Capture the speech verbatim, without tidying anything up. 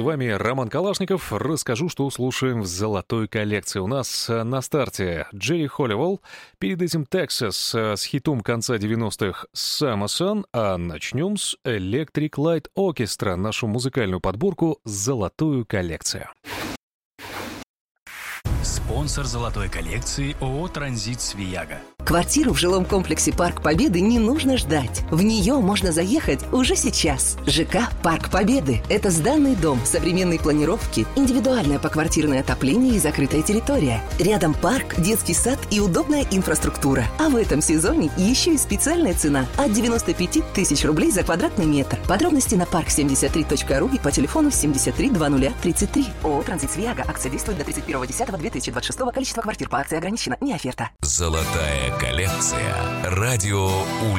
вами Роман Калашников. Расскажу, что слушаем в золотой коллекции. У нас на старте Джерри Холливелл, перед этим Texas с хитом конца девяностых Summer Sun, а начнем с Electric Light Orchestra, нашу музыкальную подборку «Золотую коллекцию». Спонсор золотой коллекции ООО «Транзит Свияга». Квартиру в жилом комплексе «Парк Победы» не нужно ждать. В нее можно заехать уже сейчас. ЖК «Парк Победы» — это сданный дом, современной планировки, индивидуальное поквартирное отопление и закрытая территория. Рядом парк, детский сад и удобная инфраструктура. А в этом сезоне еще и специальная цена от девяносто пять тысяч рублей за квадратный метр. Подробности на парк семьдесят три точка ру и по телефону семьдесят три двадцать тридцать три. ООО «Транзит Свияга». Акция действует до тридцать первого десятого две тысячи двадцать шестого. Количество квартир по акции ограничено. Не оферта. Золотая коллекция. Радио Уль.